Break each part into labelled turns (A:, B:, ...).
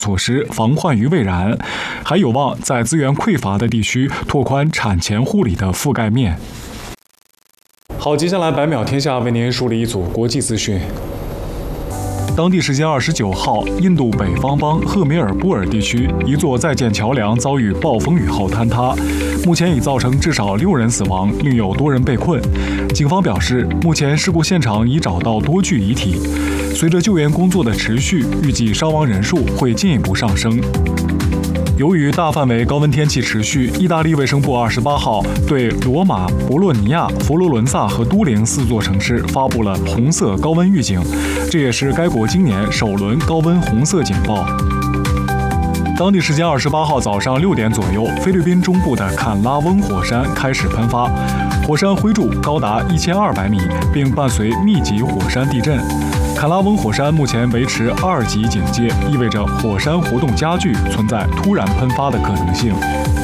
A: 措施，防患于未然，还有望在资源匮乏的地区拓宽产前护理的覆盖面。好，接下来100秒天下为您梳理一组国际资讯。当地时间29号，印度北方邦赫梅尔布尔地区一座在建桥梁遭遇暴风雨后坍塌，目前已造成至少6人死亡，另有多人被困。警方表示，目前事故现场已找到多具遗体。随着救援工作的持续，预计伤亡人数会进一步上升。由于大范围高温天气持续，意大利卫生部28号对罗马、博洛尼亚、佛罗伦萨和都灵4座城市发布了红色高温预警，这也是该国今年首轮高温红色警报。当地时间28号早上6点左右，菲律宾中部的坎拉翁火山开始喷发，火山灰柱高达1200米，并伴随密集火山地震。坎拉翁火山目前维持2级警戒，意味着火山活动加剧，存在突然喷发的可能性。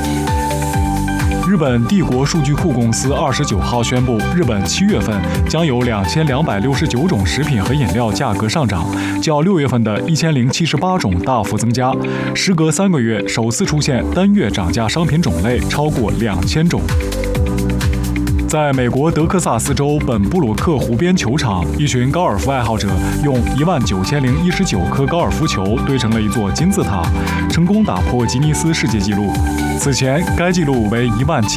A: 日本帝国数据库公司29号宣布，日本7月份将有2269种食品和饮料价格上涨，较6月份的1078种大幅增加，时隔3个月首次出现单月涨价商品种类超过2000种。在美国德克萨斯州本布鲁克湖边球场，一群高尔夫爱好者用19019颗高尔夫球堆成了一座金字塔，成功打破吉尼斯世界纪录。此前，该纪录为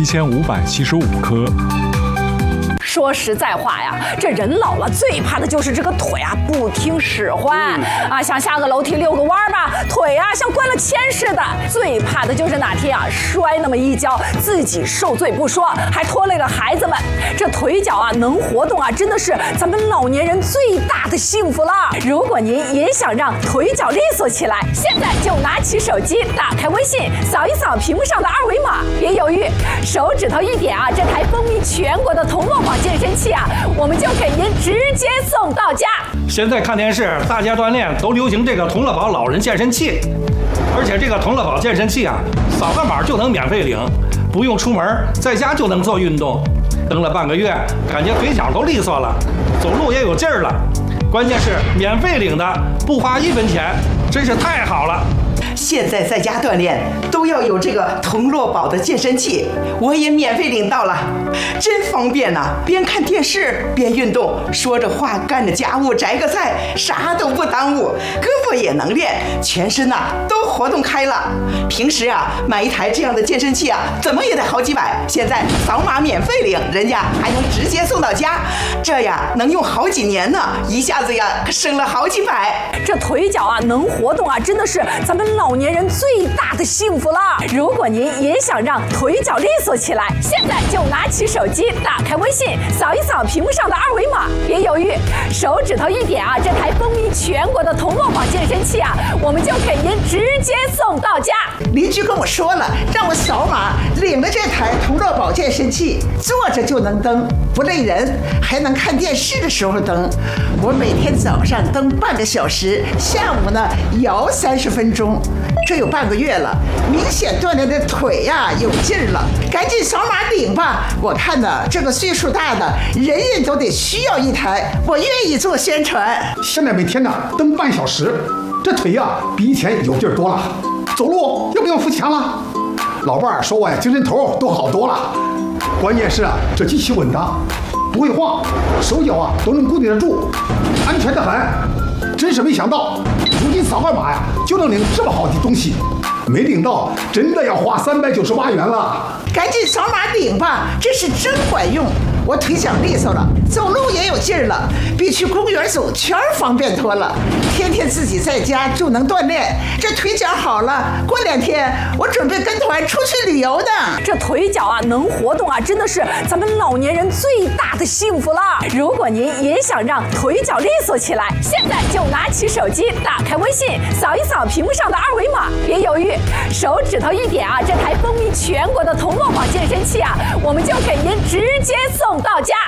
A: 17575颗。
B: 说实在话呀，这人老了最怕的就是这个腿啊不听使唤啊，想下个楼梯遛个弯吧，腿啊像灌了铅似的。最怕的就是哪天啊摔那么一跤，自己受罪不说，还拖累了孩子们。这腿脚啊能活动啊，真的是咱们老年人最大的幸福了。如果您也想让腿脚利索起来，现在就拿起手机，打开微信，扫一扫屏幕上的2维码，别犹豫，手指头一点啊，这台风靡全国的同乐宝健身器啊，我们就给您直接送到家。
C: 现在看电视，大家锻炼都流行这个同乐宝老人健身器，而且这个同乐宝健身器啊，扫个码就能免费领，不用出门，在家就能做运动。蹬了半个月，感觉腿脚都利索了，走路也有劲儿了。关键是免费领的，不花1分钱，真是太好了。
D: 现在在家锻炼都要有这个同乐宝的健身器，我也免费领到了，真方便呐！边看电视边运动，说着话干着家务，摘个菜，啥都不耽误，胳膊也能练，全身呐都活动开了。平时啊买一台这样的健身器啊，怎么也得好几百，现在扫码免费领，人家还能直接送到家，这呀能用好几年呢，一下子呀省了好几百。
B: 这腿脚啊能活动啊，真的是咱们老年人最大的幸福了。如果您也想让腿脚利索起来，现在就拿起手机，打开微信，扫一扫屏幕上的2维码，别犹豫，手指头一点啊，这台风靡全国的同乐宝健身器啊，我们就给您直接送到家。
E: 邻居跟我说了，让我扫码领了这台同乐宝健身器，坐着就能蹬，不累人，还能看电视的时候蹬。我每天早上蹬半个小时，下午呢摇30分钟，这有半个月了，明显锻炼的腿呀有劲儿了。赶紧扫码领吧！我看呢，这个岁数大的人人都得需要一台，我愿意做宣传。
F: 现在每天呢蹬半小时，这腿呀比以前有劲儿多了，走路又不用扶墙了。老伴儿说我呀精神头都好多了，关键是啊这机器稳当，不会晃，手脚啊都能固定得住，安全得很。真是没想到，如今扫个码呀就能领这么好的东西，没领到真的要花398元了。
E: 赶紧扫码领吧，这是真管用。我腿脚利索了，走路也有劲儿了，比去公园走圈方便多了。天天自己在家就能锻炼，这腿脚好了，过2天我准备跟团出去旅游呢。
B: 这腿脚啊能活动啊，真的是咱们老年人最大的幸福了。如果您也想让腿脚利索起来，现在就拿起手机，打开微信，扫一扫屏幕上的2维码，别犹豫，手指头一点啊，这台风靡全国的同乐宝健身器啊，我们就给您直接送到家。